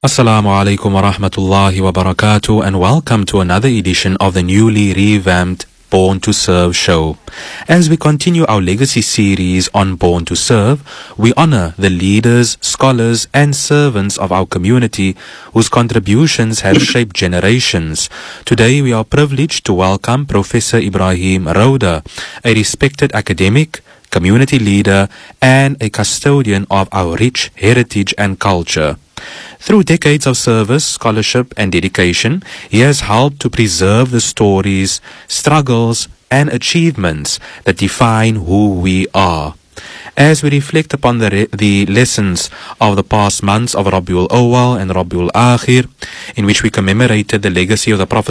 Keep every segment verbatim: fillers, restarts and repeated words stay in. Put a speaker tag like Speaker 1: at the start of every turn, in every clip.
Speaker 1: Assalamu alaikum wa rahmatullahi wa barakatuh, and welcome to another edition of the newly revamped Born to Serve show. As we continue our legacy series on Born to Serve, we honor the leaders, scholars and servants of our community whose contributions have shaped generations. Today we are privileged to welcome Professor Ibrahim Rouda, a respected academic, community leader and a custodian of our rich heritage and culture. Through decades of service, scholarship and dedication, he has helped to preserve the stories, struggles and achievements that define who we are. As we reflect upon the, re- the lessons of the past months of Rabiul Awwal and Rabiul Akhir, in which we commemorated the legacy of the Prophet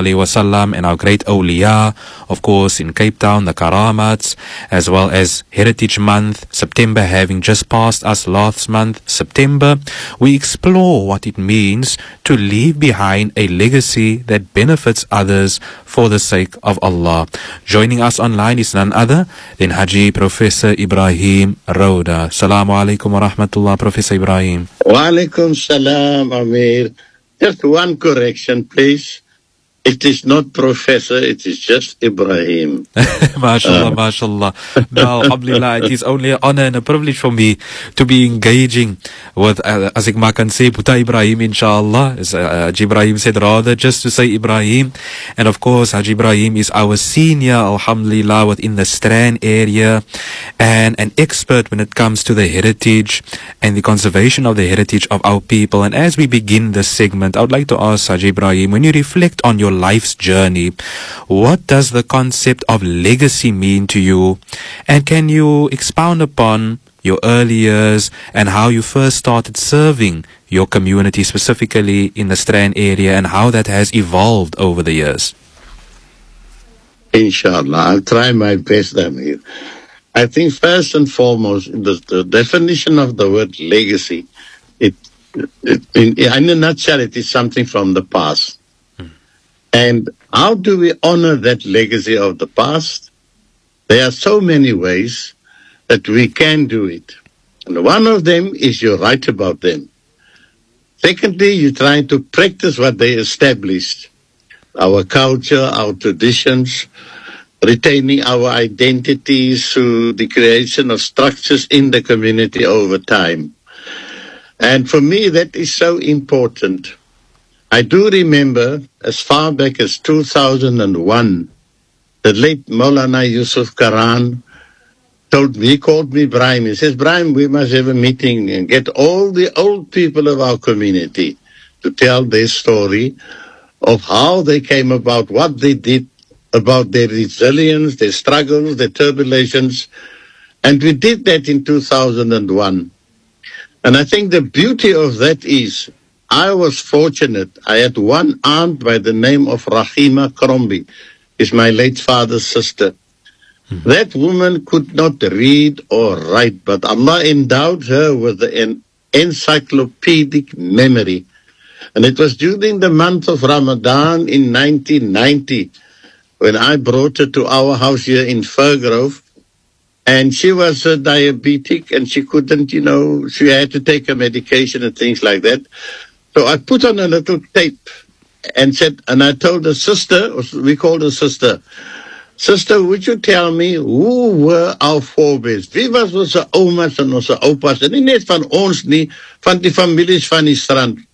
Speaker 1: ﷺ and our great awliya, of course in Cape Town, the Karamats, as well as Heritage Month, September having just passed us last month, September, we explore what it means to leave behind a legacy that benefits others for the sake of Allah. Joining us online is none other than Haji Professor Ibrahim Rouda. Assalamu alaikum wa rahmatullah, Professor Ibrahim.
Speaker 2: Wa alaikum salam, Amir. Just one correction, please. It is not Professor, it is just Ibrahim.
Speaker 1: MashaAllah, uh. MashaAllah. Now, alhamdulillah, it is only an honor and a privilege for me to be engaging with, uh, as ik maar kan say, Buta Ibrahim, inshallah. As uh, Haji Ibrahim said, rather just to say Ibrahim. And of course, Haji Ibrahim is our senior, alhamdulillah, within the Strand area and an expert when it comes to the heritage and the conservation of the heritage of our people. And as we begin this segment, I would like to ask Haji Ibrahim, when you reflect on your life's journey, what does the concept of legacy mean to you? And can you expound upon your early years and how you first started serving your community, specifically in the Strand area, and how that has evolved over the years?
Speaker 2: Inshallah, I'll try my best, Amir. I think first and foremost, the, the definition of the word legacy, it, it in, in a nutshell, it is something from the past. And how do we honor that legacy of the past? There are so many ways that we can do it. And one of them is you write about them. Secondly, you try to practice what they established. Our culture, our traditions, retaining our identities through the creation of structures in the community over time. And for me, that is so important. I do remember, as far back as two thousand one, the late Maulana Yusuf Karan told me, he called me Ibrahim. He says, Ibrahim, we must have a meeting and get all the old people of our community to tell their story of how they came about, what they did, about their resilience, their struggles, their tribulations. And we did that in two thousand one. And I think the beauty of that is, I was fortunate. I had one aunt by the name of Rahima Krombi, is my late father's sister. Mm-hmm. That woman could not read or write, but Allah endowed her with an encyclopedic memory. And it was during the month of Ramadan in nineteen ninety when I brought her to our house here in Fairgrove. And she was a diabetic and she couldn't, you know, she had to take her medication and things like that. So I put on a little tape and said, and I told the sister, we called her sister, Sister, would you tell me who were our forebears? Wie was onze oma's en onze opa's? En nie net van ons nie, van die families van die strand.